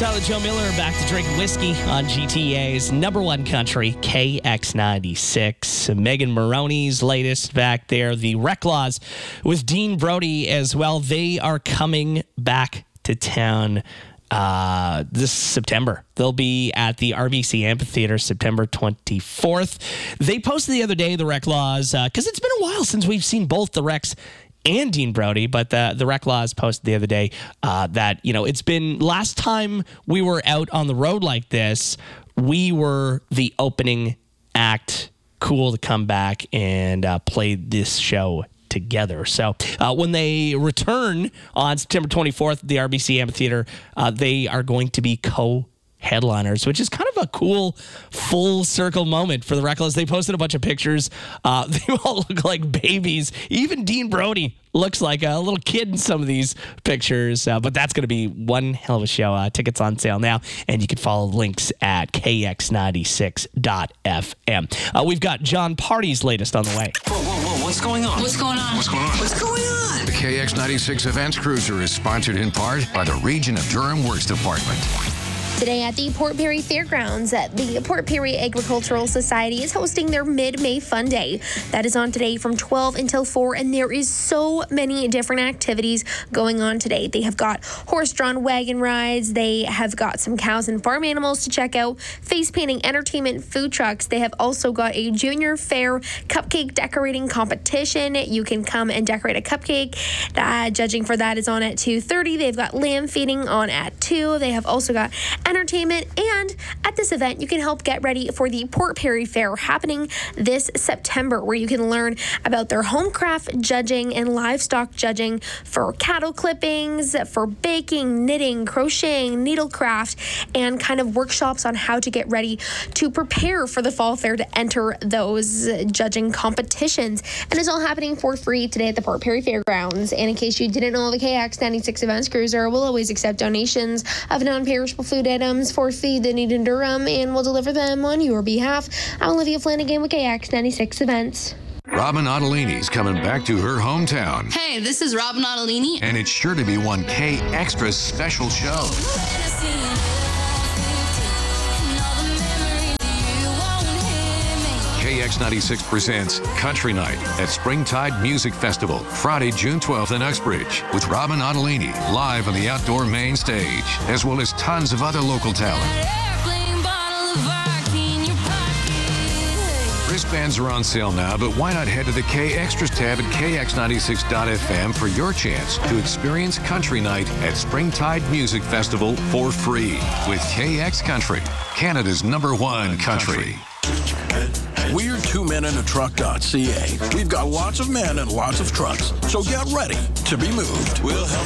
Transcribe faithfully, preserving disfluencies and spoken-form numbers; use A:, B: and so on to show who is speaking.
A: Tyler Joe Miller back to drink whiskey on G T A's number one country, K X ninety-six. Megan Maroney's latest back there, the Reclaws with Dean Brody as well. They are coming back to town uh, this September. They'll be at the R B C Amphitheater September twenty-fourth. They posted the other day, the Reclaws, because uh, it's been a while since we've seen both the Recs and Dean Brody, but the the Reclaws posted the other day uh, that, you know, it's been last time we were out on the road like this, we were the opening act. Cool to come back and uh, play this show together. So uh, when they return on September twenty-fourth at the R B C Amphitheater, uh, they are going to be co headliners, which is kind of a cool full circle moment for the Reckless. They posted a bunch of pictures. Uh, they all look like babies. Even Dean Brody looks like a little kid in some of these pictures. Uh, but that's going to be one hell of a show. Uh, tickets on sale now, and you can follow links at K X ninety-six dot F M. Uh, we've got John Party's latest on the way.
B: Whoa, whoa, whoa, what's going on?
C: What's going on?
B: What's going on? What's going on?
D: The K X ninety-six Events Cruiser is sponsored in part by the Region of Durham Works Department.
E: Today at the Port Perry Fairgrounds, the Port Perry Agricultural Society is hosting their Mid-May Fun Day. That is on today from twelve until four, and there is so many different activities going on today. They have got horse-drawn wagon rides. They have got some cows and farm animals to check out, face painting, entertainment, food trucks. They have also got a junior fair cupcake decorating competition. You can come and decorate a cupcake. Uh, judging for that is on at two thirty. They've got lamb feeding on at two. They have also got entertainment, and at this event you can help get ready for the Port Perry Fair happening this September, where you can learn about their home craft judging and livestock judging for cattle clippings, for baking, knitting, crocheting, needlecraft, and kind of workshops on how to get ready to prepare for the fall fair to enter those judging competitions. And it's all happening for free today at the Port Perry Fairgrounds. And in case you didn't know, the K X ninety-six Events Cruiser will always accept donations of non-perishable food items for Feed the Need in Durham, and will deliver them on your behalf. I'm Olivia Flanagan with K X ninety-six Events.
D: Robin Ottolini's coming back to her hometown,
C: Hey, this is Robin Ottolini.
D: and it's sure to be one K Extra special show. K X ninety-six presents Country Night at Springtide Music Festival, Friday, June twelfth in Uxbridge, with Robin Ottolini live on the outdoor main stage, as well as tons of other local talent. Wristbands are on sale now, but why not head to the K Extras tab at K X ninety-six dot F M for your chance to experience Country Night at Springtide Music Festival for free with K X Country, Canada's number one country.
F: We're two men in a truck dot C A. We've got lots of men and lots of trucks, so get ready to be moved. We'll help